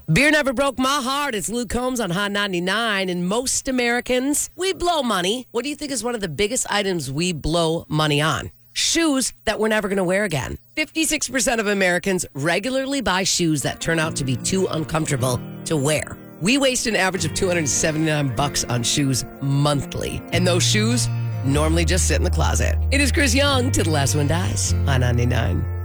Beer never broke my heart. It's Luke Combs on Hot 99. And most Americans, we blow money. What do you think is one of the biggest items we blow money on? Shoes that we're never going to wear again. 56% of Americans regularly buy shoes that turn out to be too uncomfortable to wear. We waste an average of $279 on shoes monthly. And those shoes normally just sit in the closet. It is Chris Young, Till the Last One Dies, on 99.